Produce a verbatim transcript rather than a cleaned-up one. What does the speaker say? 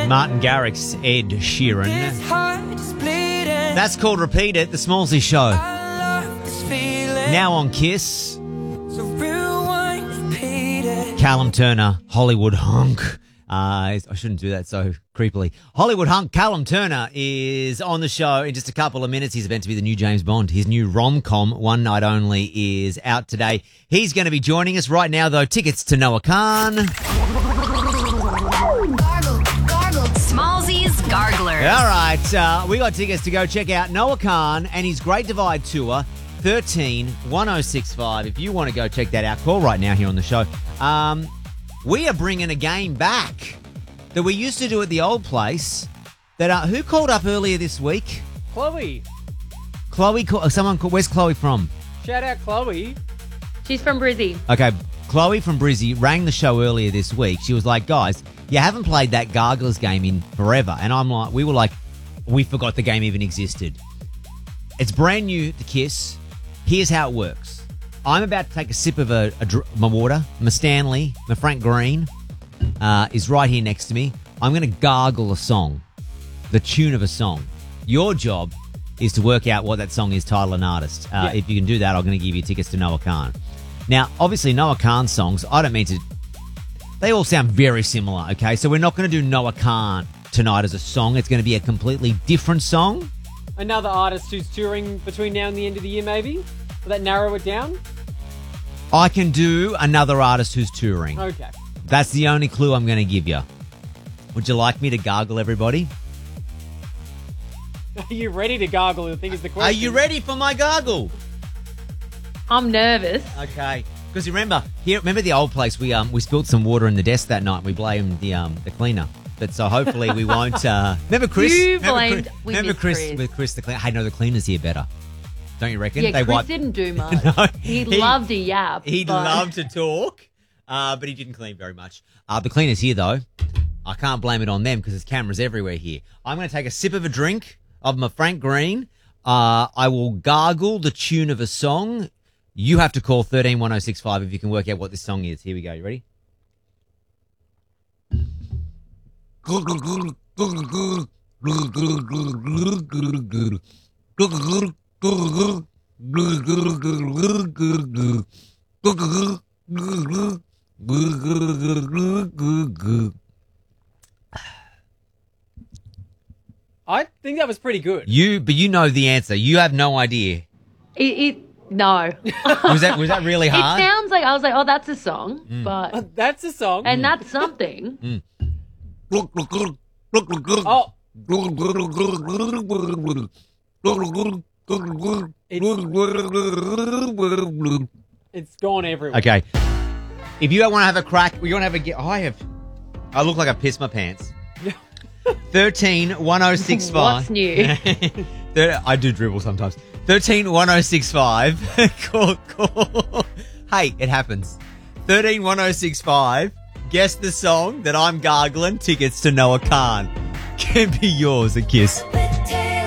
Martin Garrix, Ed Sheeran. That's called Repeat It, the Smallsy Show. Now on Kiss. Callum Turner, Hollywood Hunk. Uh, I shouldn't do that so creepily. Hollywood Hunk Callum Turner is on the show in just a couple of minutes. He's meant to be the new James Bond. His new rom-com, One Night Only, is out today. He's going to be joining us right now, though. Tickets to Noah Khan. Smallsy's Gargler. All right, uh, we got tickets to go check out Noah Khan and his Great Divide Tour, thirteen one oh six five. If you want to go check that out, call right now here on the show. Um, we are bringing a game back that we used to do at the old place. That uh, who called up earlier this week? Chloe. Chloe. Someone called. Where's Chloe from? Shout out Chloe. She's from Brizzy. Okay, Chloe from Brizzy rang the show earlier this week. She was like, guys, you haven't played that Garglers game in forever. And I'm like, we were like, we forgot the game even existed. It's brand new to Kiss. Here's how it works. I'm about to take a sip of a, a my water. My Stanley, my Frank Green, uh, is right here next to me. I'm going to gargle a song, the tune of a song. Your job is to work out what that song is, title and artist. Uh, Yeah. If you can do that, I'm going to give you tickets to Noah Khan. Now, obviously, Noah Khan songs, I don't mean to... They all sound very similar, okay? So we're not going to do Noah Khan tonight as a song. It's going to be a completely different song. Another artist who's touring between now and the end of the year, maybe? Will that narrow it down? I can do another artist who's touring. Okay. That's the only clue I'm going to give you. Would you like me to gargle everybody? Are you ready to gargle? I think is the question. Are you ready for my gargle? I'm nervous. Okay. Because remember, here, remember the old place? We um we spilled some water in the desk that night. And we blamed the um the cleaner. But so hopefully we won't. Uh, remember Chris? You remember blamed- Chris, we remember missed Chris, Chris. with Chris the cleaner? Hey, no, the cleaner's here better. Don't you reckon? Yeah, They Chris wiped- didn't do much. No, he, he- loved a yap. He but- loved to talk, uh, but he didn't clean very much. Uh, the cleaner's here, though. I can't blame it on them because there's cameras everywhere here. I'm going to take a sip of a drink of my Frank Green. Uh, I will gargle the tune of a song. You have to call thirteen one oh six five if you can work out what this song is. Here we go. You ready? I think that was pretty good. You, but you know the answer. You have no idea. It, it no. Was that was that really It hard? sounds like I was like, oh, that's a song, Mm. but That's a song. and that's something. Oh, it's gone everywhere. Okay. If you want to have a crack, you want to have a get. Oh, I have. I look like I pissed my pants. Thirteen one oh six five. What's new? Thir- I do dribble sometimes. Thirteen one oh six five. Call, call. Hey, it happens. Thirteen one oh six five. Guess the song that I'm gargling. Tickets to Noah Khan can be yours. A kiss.